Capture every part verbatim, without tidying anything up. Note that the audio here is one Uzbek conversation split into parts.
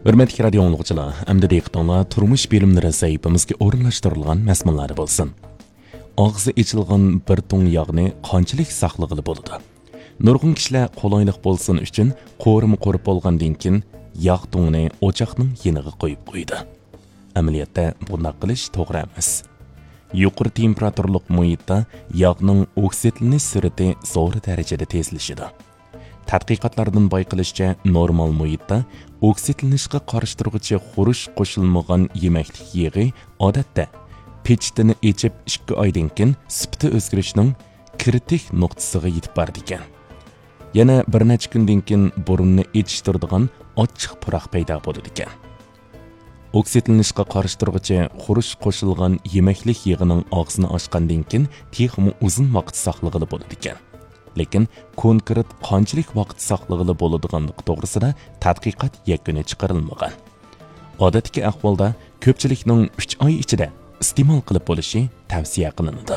Hürmetli radio anlıqçılar, əmdə deyiqdonlar turmuş bilimləri sahibimizga o'rinlashtirilgan mazmunlar bo'lsin. Og'zi ichilgan bir tong yog'ni qanchalik saqlag'ili bo'ladi? Nurg'un kishilar qulaylik bo'lsin uchun qo'rimi qo'rib bo'lgandan keyin yog' tongni o'choqning yeniga qo'yib qo'ydi. Amaliyotda bunday qilish to'g'ri emas. Yuqori temperaturlik muhitda yog'ning oksitlanish sur'ati zo'r darajada tezlashadi. Tadqiqotlardan bayqilishicha, normal muhitda oksidlanishga qarshi turuvchi xurush qo'shilmagan yemaklik yig'i odatda pechdini echib ikki oydan keyin sifati o'zgarishning kritik nuqtasiga yetib bordi ekan. Yana bir necha kundan keyin burunni echishtiradigan ochiq puroq paydo bo'ladi ekan. Oksidlanishga qarshi turuvchi xurush qo'shilgan yemaklik yig'ining og'zini ochgandan keyin texmi uzun vaqt saqlag'ili bo'ladi ekan. Lekin konkret qanchalik vaqt saqlag'ili bo'ladiganligi to'g'risida tadqiqot yakuni chiqarilmagan. Odatdagi ahvolda ko'pchilikning uch oy ichida iste'mol qilib bo'lishi tavsiya qilinadi.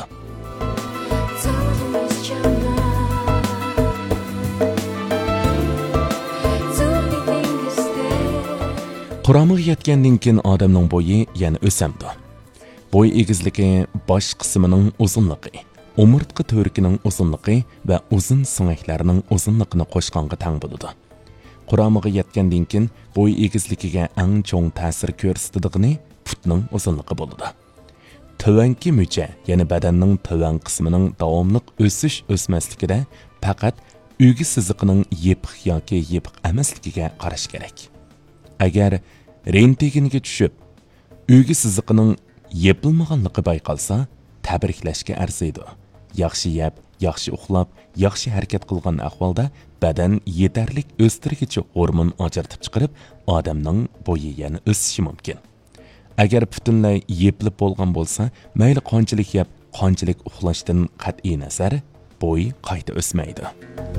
Quramiga yetgandan keyin odamning bo'yi yana o'samdi. Bo'y egizligi bosh qismining uzunligi, umurtqa to'rikining uzunligi va uzun so'ngaklarning uzunligini qo'shganga teng bo'ladi. Quramiga yetgandan keyin bo'y egizligiga eng cho'ng ta'sir ko'rsatadigan putning uzunligi bo'ladi. Tovanki mucha, ya'ni badanning tovan qismining davomli o'sish o'smasligida faqat uygi siziqining yepiq yoki yepiq emasligiga qarash kerak. Agar rentgeniga tushib, uygi siziqining yepilmaganligi bayqalsa, tabriklashga arziydi. Yaxshi yeb, yaxshi uxlab, yaxshi harakat qilgan ahvolda badan yetarlik o'stirgichi hormon ajratib chiqarib, odamning bo'yi yana o'sishi mumkin. Agar butunlay yepilib bo'lgan bo'lsa, mayli qanchalik yeb, qanchalik uxlashdan qat'iy nazar, bo'y qayta o'smaydi.